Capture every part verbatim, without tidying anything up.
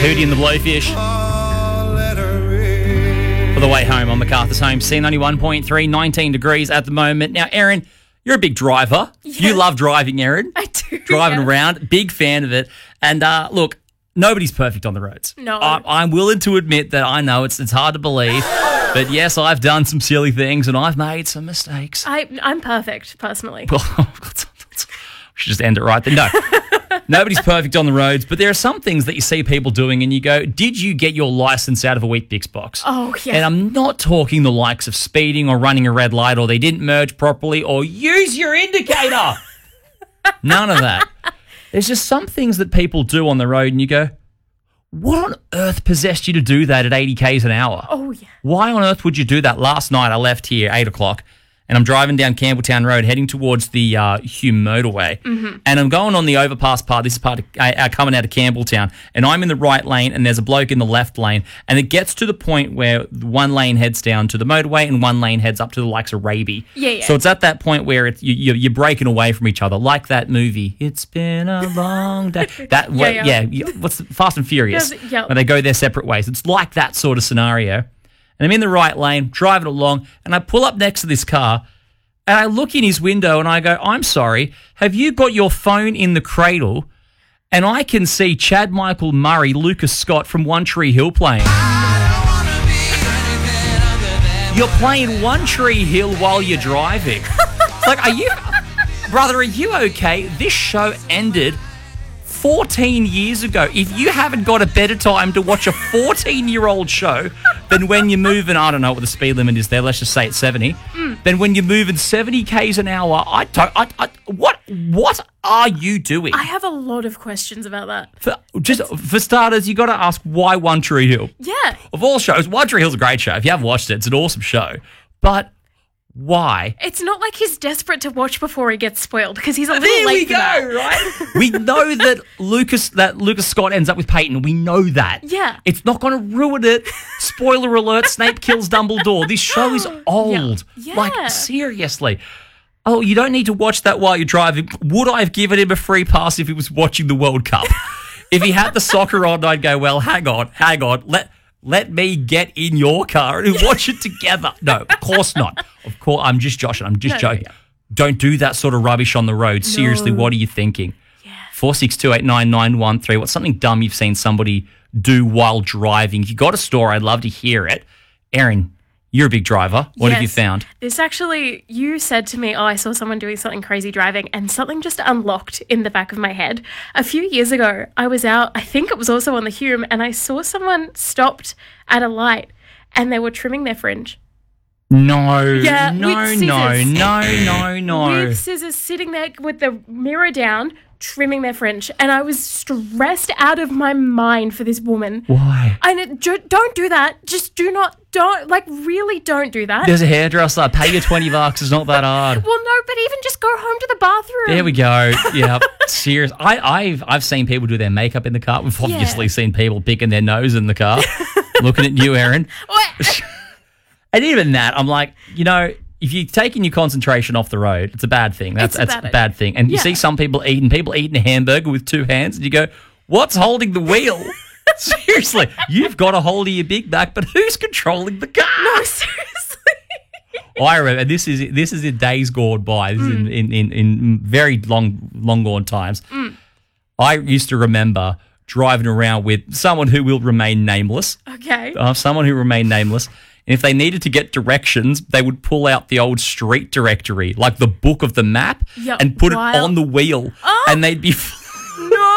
Hootie and the Blowfish. For the way home on MacArthur's Home, C ninety-one point three, nineteen degrees at the moment. Now, Erin, you're a big driver. Yes. You love driving, Erin. I do. Driving yeah. around, big fan of it. And uh, look, nobody's perfect on the roads. No. I, I'm willing to admit that I know it's it's hard to believe. But yes, I've done some silly things and I've made some mistakes. I, I'm perfect, personally. We should just end it right there. No. Nobody's perfect on the roads, but there are some things that you see people doing and you go, did you get your license out of a Weet-Bix box? Oh, yeah. And I'm not talking the likes of speeding or running a red light or they didn't merge properly or use your indicator. None of that. There's just some things that people do on the road and you go, what on earth possessed you to do that at eighty kays an hour? Oh, yeah. Why on earth would you do that? Last night I left here eight o'clock and I'm driving down Campbelltown Road heading towards the uh, Hume motorway. Mm-hmm. And I'm going on the overpass part. This is part of, uh, coming out of Campbelltown. And I'm in the right lane and there's a bloke in the left lane. And it gets to the point where one lane heads down to the motorway and one lane heads up to the likes of Raby. Yeah, yeah. So it's at that point where it's, you, you, you're breaking away from each other, like that movie. It's been a long day. That yeah, yeah, yeah. yeah. What's the, Fast and Furious? Yes, yeah. When they go their separate ways. It's like that sort of scenario. And I'm in the right lane, driving along, and I pull up next to this car, and I look in his window and I go, I'm sorry, have you got your phone in the cradle? And I can see Chad Michael Murray, Lucas Scott from One Tree Hill playing. You're playing One Tree Hill while you're driving. It's like, are you, brother, are you okay? This show ended fourteen years ago. If you haven't got a better time to watch a fourteen-year-old show than when you're moving, I don't know what the speed limit is there, let's just say it's seventy, mm. then when you're moving seventy kays an hour, I don't, I, I, what, what are you doing? I have a lot of questions about that. For, just for starters, you got to ask why One Tree Hill? Yeah. Of all shows, One Tree Hill's a great show. If you haven't watched it, it's an awesome show. But why? It's not like he's desperate to watch before he gets spoiled because he's a little there late we for go, that. right? We know that Lucas that Lucas Scott ends up with Peyton. We know that. Yeah. It's not going to ruin it. Spoiler alert, Snape kills Dumbledore. This show is old. Yeah. Like, Yeah. seriously. Oh, you don't need to watch that while you're driving. Would I have given him a free pass if he was watching the World Cup? If he had the soccer on, I'd go, well, hang on, hang on. Let let me get in your car and watch it together. No, of course not. Of course, I'm just joshing. I'm just No, joking. no, no. Don't do that sort of rubbish on the road. Seriously, No. what are you thinking? Yeah. four six two eight nine nine one three. What's something dumb you've seen somebody do while driving? If you got a story, I'd love to hear it. Erin, you're a big driver. What have you Yes. found? This actually, you said to me, oh, I saw someone doing something crazy driving, and something just unlocked in the back of my head. A few years ago, I was out, I think it was also on the Hume, and I saw someone stopped at a light and they were trimming their fringe. No, Yeah, no, with no, scissors. no, no, no. With scissors sitting there with the mirror down, trimming their fringe. And I was stressed out of my mind for this woman. Why? And it, ju- don't do that. Just do not, don't, like, really don't do that. There's a hairdresser. Pay your twenty bucks. It's not that hard. Well, no, but even just go home to the bathroom. There we go. Yeah, serious. I, I've I've seen people do their makeup in the car. We've obviously Yeah. seen people picking their nose in the car. Looking at you, Erin. What? And even that, I'm like, you know, if you're taking your concentration off the road, it's a bad thing. That's It's a that's bad a bad thing. And you Yeah. see some people eating, people eating a hamburger with two hands, and you go, what's holding the wheel? Seriously, you've got a hold of your Big Mac, but who's controlling the car? No, seriously. I remember, and this is this is in days gone by. This is in, in, in, in very long long gone times. I used to remember driving around with someone who will remain nameless. Okay. Uh, someone who remained nameless. And if they needed to get directions, they would pull out the old street directory, like the book of the map, Yeah, and put wild. it on the wheel. Oh. And they'd be... No.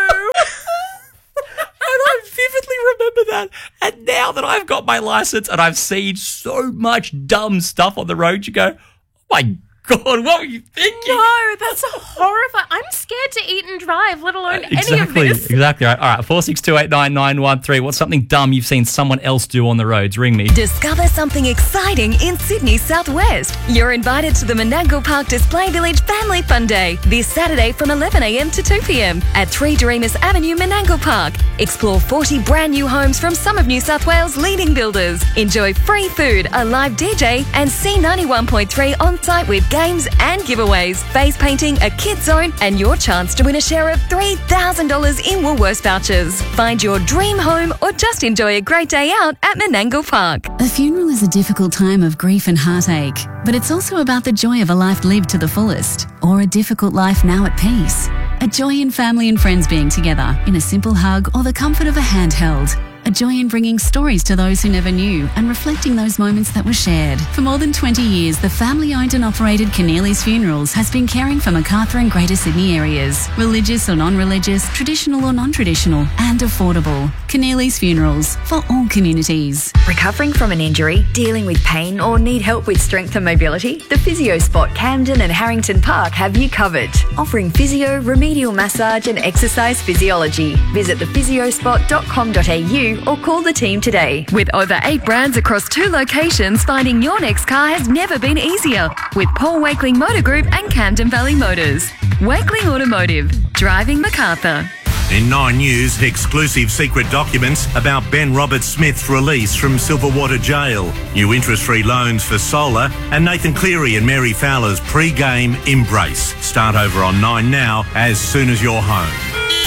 And I vividly remember that. And now that I've got my license and I've seen so much dumb stuff on the road, you go, oh my God, what were you thinking? No, that's horrifying. I'm scared to eat and drive, let alone any of Exactly, this. exactly right. All right, four six two eight nine nine one three. What's something dumb you've seen someone else do on the roads? Ring me. Discover something exciting in Sydney Southwest. You're invited to the Menangle Park Display Village Family Fun Day this Saturday from eleven a.m. to two p.m. at three Doremus Avenue, Menangle Park. Explore forty brand new homes from some of New South Wales' leading builders. Enjoy free food, a live D J, and C ninety-one point three on-site with games and giveaways, face painting, a kids zone, and your chance to win a share of three thousand dollars in Woolworths vouchers. Find your dream home or just enjoy a great day out at Menangle Park. A funeral is a difficult time of grief and heartache, but it's also about the joy of a life lived to the fullest, or a difficult life now at peace. A joy in family and friends being together, in a simple hug or the comfort of a handheld. A joy in bringing stories to those who never knew and reflecting those moments that were shared. For more than twenty years, the family-owned and operated Keneally's Funerals has been caring for Macarthur and Greater Sydney areas. Religious or non-religious, traditional or non-traditional, and affordable. Keneally's Funerals, for all communities. Recovering from an injury, dealing with pain, or need help with strength and mobility? The Physio Spot Camden and Harrington Park have you covered. Offering physio, remedial massage and exercise physiology. Visit the physio spot dot com dot a u or call the team today. With over eight brands across two locations, finding your next car has never been easier. With Paul Wakeling Motor Group and Camden Valley Motors. Wakeling Automotive, driving Macarthur. In Nine News, exclusive secret documents about Ben Roberts-Smith's release from Silverwater Jail, new interest-free loans for solar, and Nathan Cleary and Mary Fowler's pre-game embrace. Start over on Nine now, as soon as you're home.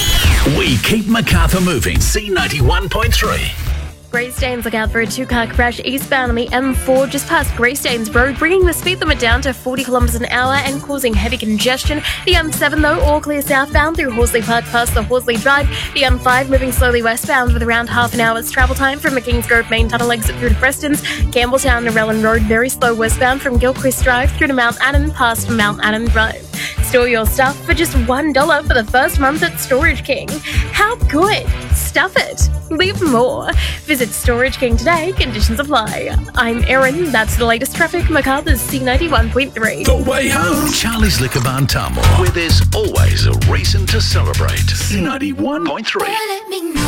We keep Macarthur moving. C ninety-one point three. Greystanes, look out for a two-car crash eastbound on the M four just past Greystanes Road, bringing the speed limit down to forty kilometres an hour and causing heavy congestion. The M seven, though, all clear southbound through Horsley Park past the Horsley Drive. The M five moving slowly westbound with around half an hour's travel time from the Kingsgrove main tunnel exit through to Preston's. Campbelltown and Rellan Road very slow westbound from Gilchrist Drive through to Mount Annan past Mount Annan Drive. Store your stuff for just one dollar for the first month at Storage King. How good? Stuff it. Live more. Visit Storage King today. Conditions apply. I'm Erin. That's the latest traffic. Macarthur's C ninety-one point three. The way home. Charlie's Liquor Barn Tamworth, where there's always a reason to celebrate. C ninety-one point three.